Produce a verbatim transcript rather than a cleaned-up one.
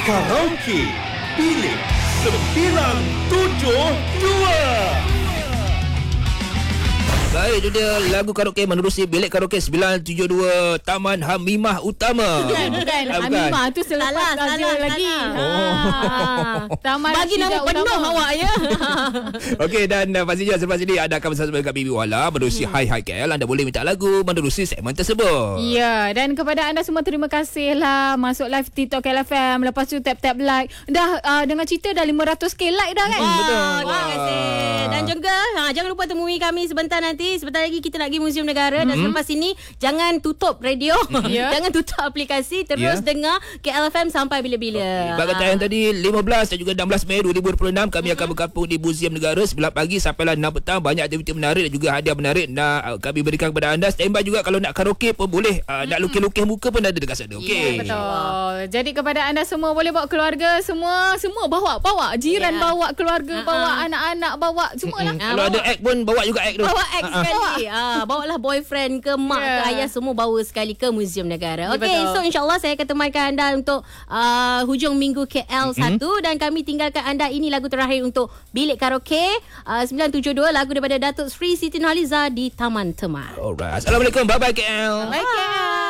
Karaoke Bilik sembilan tujuh dua. Baik, itu dia lagu karaoke menerusi Bilik Karaoke sembilan tujuh dua Taman Hamimah Utama. Bukan, bukan. Ah, bukan. Hamimah tu selepas Salah, Razia salah, lagi. salah. Ha. Taman Bagi nama Rashidah penuh Utama. awak ya. Okey, dan uh, pastinya selepas ini anda akan bersama dengan Bibi Wala menerusi hmm. Hai Hai K L. Anda boleh minta lagu menerusi segmen tersebut. Ya, dan kepada anda semua terima kasih lah masuk live TikTok K L F M. Lepas tu tap-tap like. Dah uh, dengan cerita dah lima ratus k like dah kan? Wah, Betul. terima kasih. Dan juga ha, jangan lupa temui kami sebentar nanti. Sebentar lagi kita nak pergi Muzium Negara. Mm-hmm. Dan selepas ini jangan tutup radio. Mm-hmm. Yeah. Jangan tutup aplikasi. Terus Yeah. dengar K L F M sampai bila-bila. Bagai tayang tadi lima belas dan juga enam belas Mei dua ribu dua puluh enam kami mm-hmm. akan bergabung di Muzium Negara sembilan pagi sampailah enam petang. Banyak aktiviti menarik dan juga hadiah menarik nak uh, kami berikan kepada anda. Standby juga kalau nak karaoke pun boleh. Uh, mm-hmm. Nak lukis-lukis muka pun ada dekat sana. Okey. Yeah, betul. Jadi kepada anda semua boleh bawa keluarga semua, semua bawa bawa jiran Yeah. bawa keluarga, Uh-uh. bawa anak-anak bawa semualah. Mm-hmm. Kalau ada act pun bawa juga act tu. Bawa ex Ah, ah. sekali. Ah, bawalah boyfriend ke mak Yeah. ke ayah semua bawa sekali ke Muzium Negara. Ya, Okey, betul. so insyaAllah saya akan temankan anda untuk uh, hujung minggu K L mm-hmm. satu dan kami tinggalkan anda ini lagu terakhir untuk Bilik Karaoke uh, sembilan tujuh dua lagu daripada Datuk Sri Siti Nurhaliza di Taman Temar. Alright. Assalamualaikum. Bye bye K L. Bye.